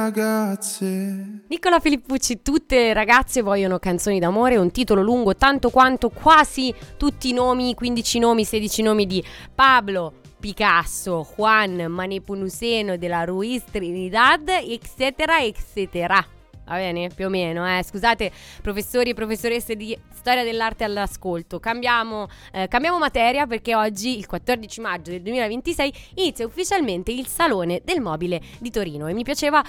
ragazze. Nicola Filippucci, tutte le ragazze vogliono canzoni d'amore, un titolo lungo tanto quanto quasi tutti i nomi, 15 nomi, 16 nomi di Pablo Picasso, Juan Manepunuseno della Ruiz Trinidad, eccetera, eccetera. Va bene? Più o meno, Scusate, professori e professoresse di storia dell'arte all'ascolto. Cambiamo materia, perché oggi, il 14 maggio del 2026, inizia ufficialmente il Salone del Mobile di Torino. E mi piaceva...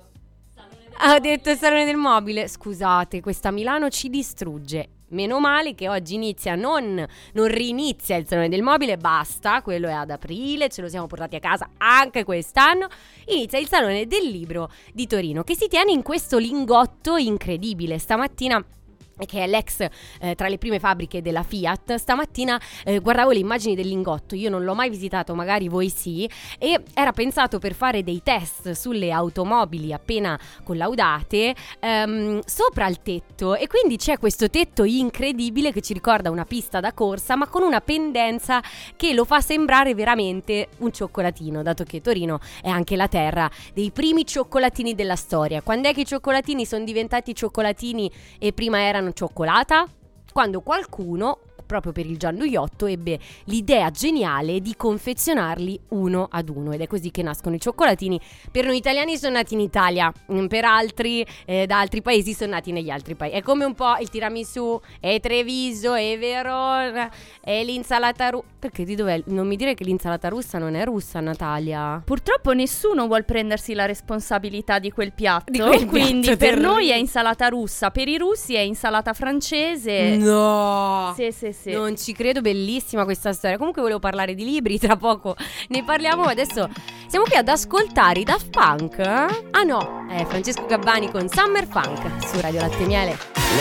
Ha detto il Salone del Mobile. Scusate, questa Milano ci distrugge. Meno male che oggi inizia, non rinizia il Salone del Mobile, basta, quello è ad aprile, ce lo siamo portati a casa anche quest'anno. Inizia il Salone del Libro di Torino, che si tiene in questo lingotto incredibile. Stamattina, che è l'ex tra le prime fabbriche della Fiat, stamattina guardavo le immagini del lingotto. Io non l'ho mai visitato, magari voi sì, e era pensato per fare dei test sulle automobili appena collaudate sopra il tetto, e quindi c'è questo tetto incredibile che ci ricorda una pista da corsa, ma con una pendenza che lo fa sembrare veramente un cioccolatino, dato che Torino è anche la terra dei primi cioccolatini della storia. Quando è che i cioccolatini sono diventati cioccolatini e prima erano cioccolata? Quando qualcuno, proprio per il gianduiotto, ebbe l'idea geniale di confezionarli uno ad uno, ed è così che nascono i cioccolatini. Per noi italiani sono nati in Italia, per altri da altri paesi sono nati negli altri paesi. È come un po' il tiramisù, e Treviso, e Verona, e l'insalata russa. Perché di dov'è? Non mi dire che l'insalata russa non è russa, Natalia. Purtroppo nessuno vuol prendersi la responsabilità di quel piatto, quindi piatto per noi è insalata russa, per i russi è insalata francese. No! Sì. Non ci credo, bellissima questa storia. Comunque volevo parlare di libri, tra poco ne parliamo. Adesso siamo qui ad ascoltare i Daft Punk. Ah no, è Francesco Gabbani con Summer Funk su Radio Latte Miele.